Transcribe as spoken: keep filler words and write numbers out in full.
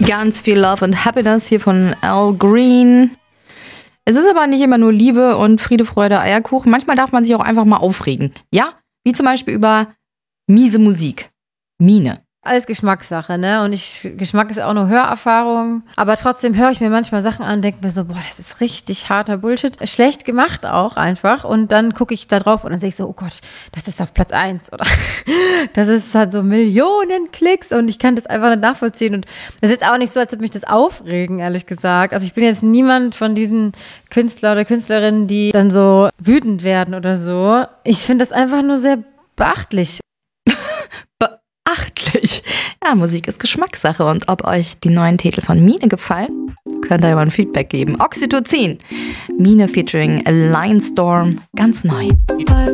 Ganz viel Love and Happiness hier von Al Green. Es ist aber nicht immer nur Liebe und Friede, Freude, Eierkuchen. Manchmal darf man sich auch einfach mal aufregen. Ja, wie zum Beispiel über miese Musik. Mine. Alles Geschmackssache, ne? Und ich, Geschmack ist auch nur Hörerfahrung. Aber trotzdem höre ich mir manchmal Sachen an und denke mir so, boah, das ist richtig harter Bullshit. Schlecht gemacht auch einfach. Und dann gucke ich da drauf und dann sehe ich so, oh Gott, das ist auf Platz eins. Oder das ist halt so Millionen Klicks und ich kann das einfach nicht nachvollziehen. Und das ist jetzt auch nicht so, als würde mich das aufregen, ehrlich gesagt. Also ich bin jetzt niemand von diesen Künstler oder Künstlerinnen, die dann so wütend werden oder so. Ich finde das einfach nur sehr beachtlich. Beachtlich. Ja, Musik ist Geschmackssache und ob euch die neuen Titel von Mine gefallen, könnt ihr mal ein Feedback geben. Oxytocin. Mine featuring Lionstorm, ganz neu.